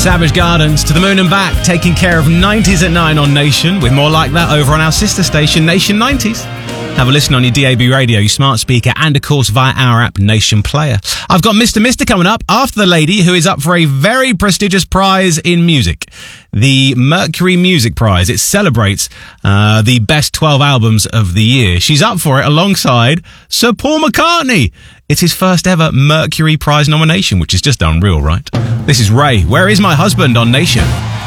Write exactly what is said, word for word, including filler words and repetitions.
Savage Gardens, To the Moon and Back, taking care of nineties at nine on Nation, with more like that over on our sister station, Nation nineties. Have a listen on your D A B radio, your smart speaker, and of course via our app, Nation Player. I've got Mister Mister coming up after the lady who is up for a very prestigious prize in music. The Mercury Music Prize. It celebrates uh, the best twelve albums of the year. She's up for it alongside Sir Paul McCartney. It's his first ever Mercury Prize nomination, which is just unreal, right? This is Ray. Where is my husband on Nation?